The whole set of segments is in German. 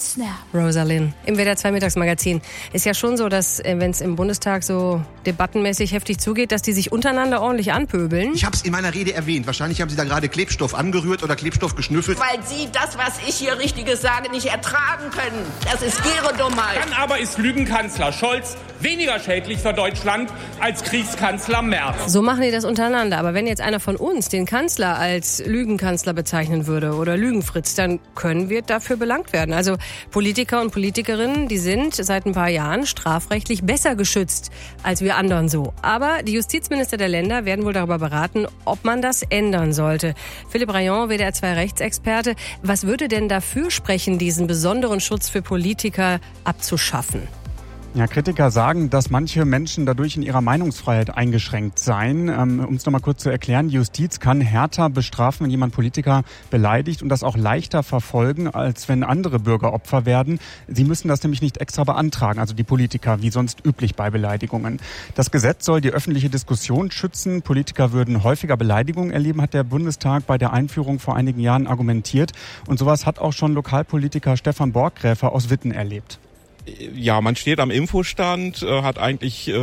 snap. Rosalind im WDR 2 Mittagsmagazin. Ist ja schon so, dass wenn es im Bundestag so debattenmäßig heftig zugeht, dass die sich untereinander ordentlich anpöbeln. Ich habe es in meiner Rede erwähnt. Wahrscheinlich haben Sie da gerade Klebstoff angerührt oder Klebstoff geschnüffelt. Weil Sie das, was ich hier Richtiges sage, nicht ertragen können. Das ist Ihre Dummheit. Dann aber ist Lügenkanzler Scholz weniger schädlich für Deutschland als Kriegskanzler Merz. So machen die das untereinander. Aber wenn jetzt einer von uns den Kanzler als Lügenkanzler bezeichnen würde oder Lügenfritz, dann können wir dafür belangt werden. Also Politiker und Politikerinnen, die sind seit ein paar Jahren strafrechtlich besser geschützt als wir anderen so. Aber die Justizminister der Länder werden wohl darüber beraten, ob man das ändern sollte. Philippe Rayon, WDR 2 Rechtsexperte, was würde denn dafür sprechen, diesen besonderen Schutz für Politiker abzuschaffen? Ja, Kritiker sagen, dass manche Menschen dadurch in ihrer Meinungsfreiheit eingeschränkt seien. Um es nochmal kurz zu erklären, die Justiz kann härter bestrafen, wenn jemand Politiker beleidigt und das auch leichter verfolgen, als wenn andere Bürger Opfer werden. Sie müssen das nämlich nicht extra beantragen, also die Politiker, wie sonst üblich bei Beleidigungen. Das Gesetz soll die öffentliche Diskussion schützen. Politiker würden häufiger Beleidigungen erleben, hat der Bundestag bei der Einführung vor einigen Jahren argumentiert. Und sowas hat auch schon Lokalpolitiker Stefan Borggräfer aus Witten erlebt. Ja, man steht am Infostand, hat eigentlich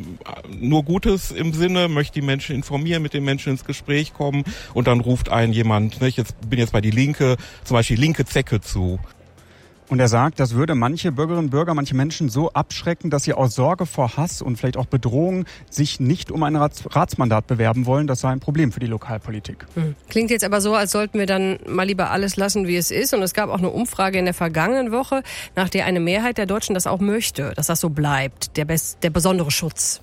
nur Gutes im Sinne, möchte die Menschen informieren, mit den Menschen ins Gespräch kommen und dann ruft einen jemand, ne, ich bin jetzt bei die Linke, zum Beispiel linke Zecke zu. Und er sagt, das würde manche Bürgerinnen und Bürger, manche Menschen so abschrecken, dass sie aus Sorge vor Hass und vielleicht auch Bedrohung sich nicht um ein Ratsmandat bewerben wollen. Das sei ein Problem für die Lokalpolitik. Klingt jetzt aber so, als sollten wir dann mal lieber alles lassen, wie es ist. Und es gab auch eine Umfrage in der vergangenen Woche, nach der eine Mehrheit der Deutschen das auch möchte, dass das so bleibt, der besondere Schutz.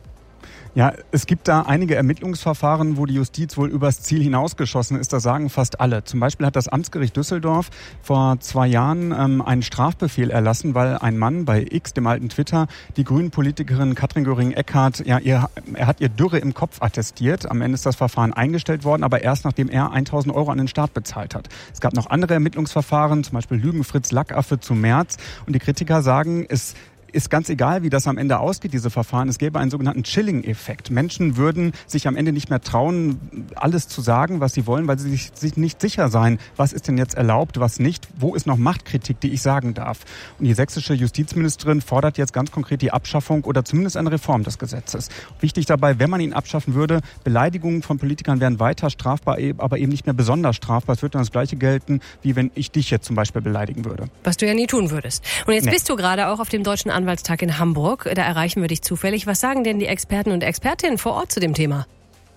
Ja, es gibt da einige Ermittlungsverfahren, wo die Justiz wohl übers Ziel hinausgeschossen ist. Das sagen fast alle. Zum Beispiel hat das Amtsgericht Düsseldorf vor 2 Jahren einen Strafbefehl erlassen, weil ein Mann bei X, dem alten Twitter, die Grünen-Politikerin Katrin Göring-Eckardt, er hat ihr Dürre im Kopf attestiert. Am Ende ist das Verfahren eingestellt worden, aber erst nachdem er 1.000 € an den Staat bezahlt hat. Es gab noch andere Ermittlungsverfahren, zum Beispiel Lügenfritz, Lackaffe zu Merz. Und die Kritiker sagen, es ist ganz egal, wie das am Ende ausgeht, diese Verfahren. Es gäbe einen sogenannten Chilling-Effekt. Menschen würden sich am Ende nicht mehr trauen, alles zu sagen, was sie wollen, weil sie sich nicht sicher seien, was ist denn jetzt erlaubt, was nicht, wo ist noch Machtkritik, die ich sagen darf. Und die sächsische Justizministerin fordert jetzt ganz konkret die Abschaffung oder zumindest eine Reform des Gesetzes. Wichtig dabei, wenn man ihn abschaffen würde, Beleidigungen von Politikern wären weiter strafbar, aber eben nicht mehr besonders strafbar. Es würde dann das Gleiche gelten, wie wenn ich dich jetzt zum Beispiel beleidigen würde. Was du ja nie tun würdest. Und jetzt bist du gerade auch auf dem Deutschen Anwaltstag in Hamburg. Da erreichen wir dich zufällig. Was sagen denn die Experten und Expertinnen vor Ort zu dem Thema?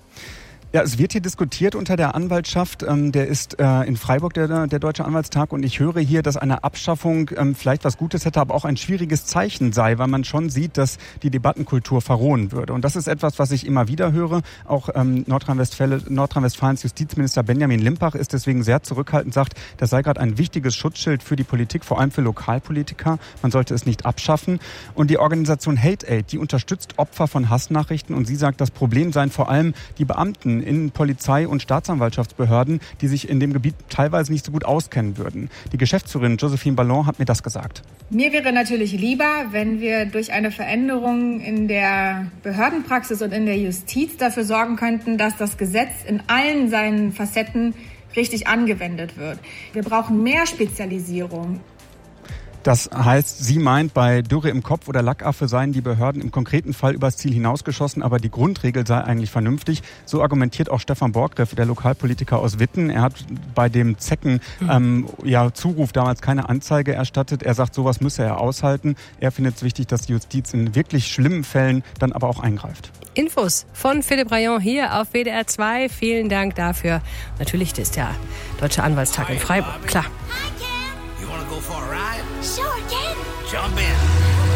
Ja, es wird hier diskutiert unter der Anwaltschaft. Der ist in Freiburg, der Deutsche Anwaltstag. Und ich höre hier, dass eine Abschaffung vielleicht was Gutes hätte, aber auch ein schwieriges Zeichen sei, weil man schon sieht, dass die Debattenkultur verrohen würde. Und das ist etwas, was ich immer wieder höre. Auch Nordrhein-Westfalens Justizminister Benjamin Limpach ist deswegen sehr zurückhaltend, sagt, das sei gerade ein wichtiges Schutzschild für die Politik, vor allem für Lokalpolitiker. Man sollte es nicht abschaffen. Und die Organisation Hate Aid, die unterstützt Opfer von Hassnachrichten. Und sie sagt, das Problem seien vor allem die Beamten in Polizei- und Staatsanwaltschaftsbehörden, die sich in dem Gebiet teilweise nicht so gut auskennen würden. Die Geschäftsführerin Josephine Ballon hat mir das gesagt. Mir wäre natürlich lieber, wenn wir durch eine Veränderung in der Behördenpraxis und in der Justiz dafür sorgen könnten, dass das Gesetz in allen seinen Facetten richtig angewendet wird. Wir brauchen mehr Spezialisierung. Das heißt, sie meint, bei Dürre im Kopf oder Lackaffe seien die Behörden im konkreten Fall übers Ziel hinausgeschossen, aber die Grundregel sei eigentlich vernünftig. So argumentiert auch Stefan Borggräfer, der Lokalpolitiker aus Witten. Er hat bei dem Zuruf damals keine Anzeige erstattet. Er sagt, sowas müsse er aushalten. Er findet es wichtig, dass die Justiz in wirklich schlimmen Fällen dann aber auch eingreift. Infos von Philippe Rayon hier auf WDR 2. Vielen Dank dafür. Natürlich ist der Deutsche Anwaltstag in Freiburg, klar. Go for a ride? Sure, Ken. Jump in.